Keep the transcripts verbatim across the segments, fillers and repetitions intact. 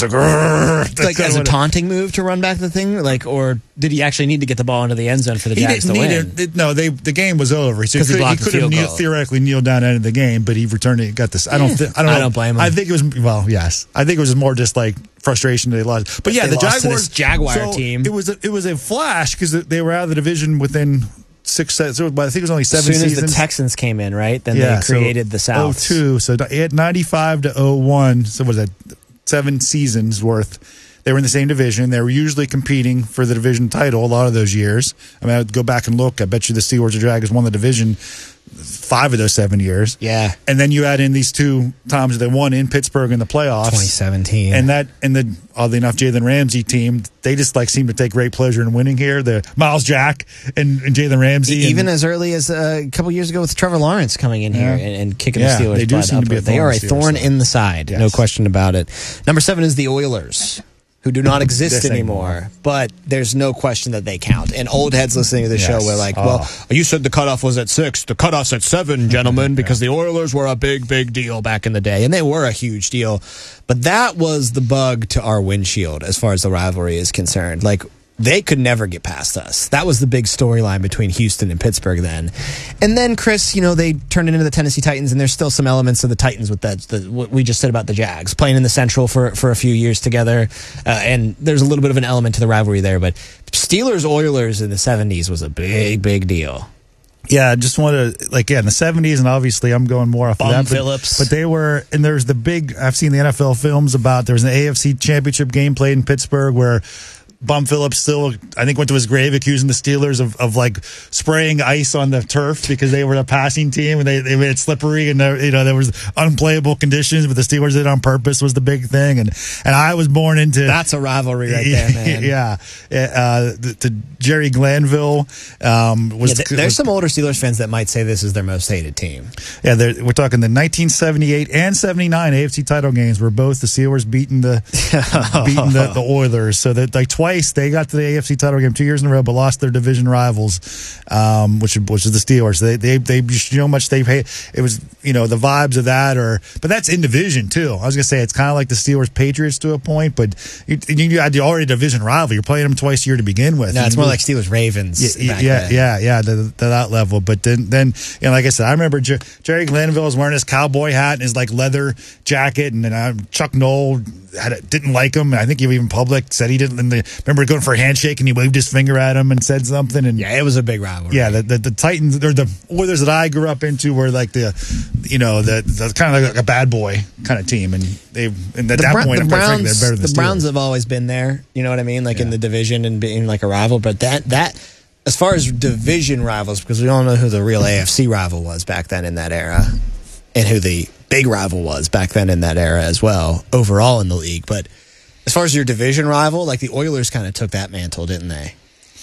just like, Grrr. like as a taunting move to run back the thing, like, or did he actually need to get the ball into the end zone for the he Jags to didn't win? need it. No, they the game was over. So he he could, blocked he the could have field kneel, goal. theoretically kneeled down at the end of the game, but he returned it. Got this. I don't. Th- I don't. I know. don't blame him. I think it was well, yes. I think it was more just like frustration that they lost. But yeah, They the lost to Jaguars this Jaguar so team. It was a, it was a flash because they were out of the division within six. So I think it was only seven as soon seasons. as the Texans came in, right? Then yeah, they created so the South. oh two, so ninety-five to oh one. So what was that? Seven seasons worth. They were in the same division. They were usually competing for the division title a lot of those years. I mean, I'd go back and look. I bet you the Steelers or Jaguars won the division five of those seven years. Yeah. And then you add in these two times they won in Pittsburgh in the playoffs. twenty seventeen. And that, and the, oddly enough, Jalen Ramsey team, they just like seem to take great pleasure in winning here. The Miles Jack and, and Jalen Ramsey. Even and, as early as uh, a couple years ago with Trevor Lawrence coming in Yeah. here and, and kicking Yeah, the Steelers' they do butt seem to be a upward. They thorn are a in the Steelers' thorn side. in the side. Yes. No question about it. Number seven is the Oilers, who do not exist This anymore, anymore. but there's no question that they count. And old heads listening to the Yes. show were like, well, Oh. you said the cutoff was at six. The cutoff's at seven, gentlemen, because the Oilers were a big, big deal back in the day. And they were a huge deal. But that was the bug to our windshield as far as the rivalry is concerned. Like, they could never get past us. That was the big storyline between Houston and Pittsburgh then. And then, Chris, you know, they turned it into the Tennessee Titans, and there's still some elements of the Titans with that, the, what we just said about the Jags, playing in the Central for, for a few years together. Uh, and there's a little bit of an element to the rivalry there. But Steelers-Oilers in the seventies was a big, big deal. Yeah, I just want to, like, yeah, in the seventies, and obviously I'm going more off Bum of that. But, Phillips. but they were, and there's the big, I've seen the N F L films about, there was an A F C championship game played in Pittsburgh where Bum Phillips still, I think, went to his grave accusing the Steelers of, of like spraying ice on the turf because they were a passing team and they, they made it slippery and there, you know there was unplayable conditions, but the Steelers did it on purpose was the big thing. And and I was born into That's a rivalry right there, man. yeah, uh, the, the Jerry Glanville um, was. Yeah, th- there's was, some older Steelers fans that might say this is their most hated team. Yeah, we're talking the nineteen seventy-eight and seventy-nine A F C title games were both the Steelers beating the beating the, the Oilers. So that like twice they got to the A F C title game two years in a row, but lost their division rivals, um, which which is the Steelers. They they they you know how much they pay. It was you know the vibes of that, or but that's in division too. I was gonna say it's kind of like the Steelers Patriots to a point, but you, you had already a division rival. You're playing them twice a year to begin with. No, it's And more you- like Steelers Ravens. Yeah, back yeah, then. yeah, yeah, to, to that level. But then, then, you know, like I said, I remember Jer- Jerry Glanville was wearing his cowboy hat and his like leather jacket, and then uh, Chuck Noll had a, didn't like him. And I think he even public said he didn't. And the, remember going for a handshake and he waved his finger at him and said something. And Yeah, it was a big rivalry. yeah, the, the, the Titans or the Oilers that I grew up into were like the, you know, the, the kind of like a bad boy kind of team, and they and at The, that Bra- point, the I'm quite frankly, Browns, they're better than the the Browns Steelers. have always been there. You know what I mean? Like in Yeah. the division and being like a rival. But that that as far as division rivals, because we all know who the real A F C rival was back then in that era, and who the big rival was back then in that era as well, overall in the league. But as far as your division rival, like the Oilers kind of took that mantle, didn't they?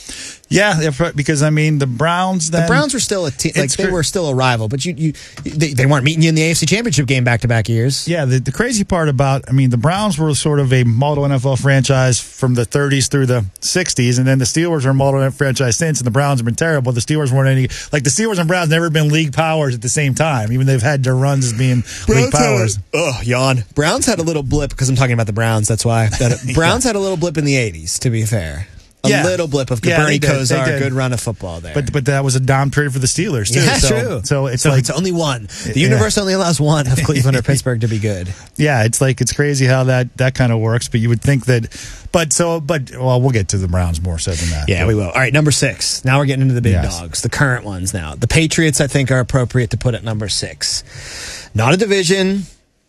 Yeah, yeah, because I mean the Browns. Then, The Browns were still a team, like It's they cr- were still a rival, but you, you, they, they weren't meeting you in the A F C Championship game back to back years. Yeah, the, the crazy part about, I mean, the Browns were sort of a model N F L franchise from the thirties through the sixties, and then the Steelers are a model N F L franchise since, and the Browns have been terrible. The Steelers weren't any, like the Steelers and Browns never been league powers at the same time, even they've had their runs as being league powers. Oh, yawn. Browns had a little blip because I'm talking about the Browns. That's why. That, Browns had a little blip in the eighties, to be fair. A Yeah. little blip of Yeah, Bernie they did, they Kosar, did. good run of football there. But but that was a dom period for the Steelers, too. yeah, so, true. So it's so like, it's only one. The Yeah. universe only allows one of Cleveland or Pittsburgh to be good. yeah, it's like, it's crazy how that, that kind of works, but you would think that, but so, but, well, we'll get to the Browns more so than that. Yeah, but, we will. All right, number six. Now we're getting into the big Yes. dogs, the current ones now. The Patriots, I think, are appropriate to put at number six. Not a division.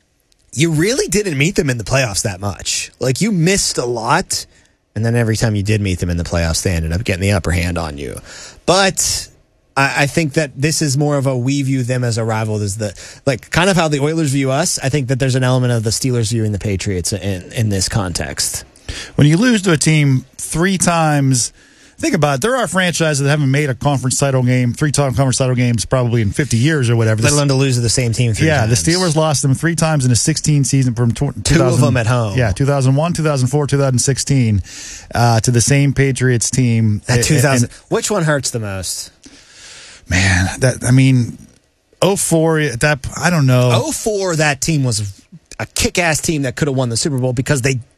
You really didn't meet them in the playoffs that much. Like, you missed a lot, and then every time you did meet them in the playoffs, they ended up getting the upper hand on you. But I, I think that this is more of a we view them as a rival. As the like kind of how the Oilers view us. I think that there's an element of the Steelers viewing the Patriots in, in this context. When you lose to a team three times, think about it. There are franchises that haven't made a conference title game, three-time conference title games probably in fifty years or whatever. Let alone to lose to the same team three yeah, times. the Steelers lost them three times in a sixteen season from tw- Two of them at home. Yeah, two thousand one, two thousand four, two thousand sixteen uh, to the same Patriots team. That two thousand. And, Which one hurts the most? man, that I mean, oh four, that I don't know. oh four, that team was a kick-ass team that could have won the Super Bowl because they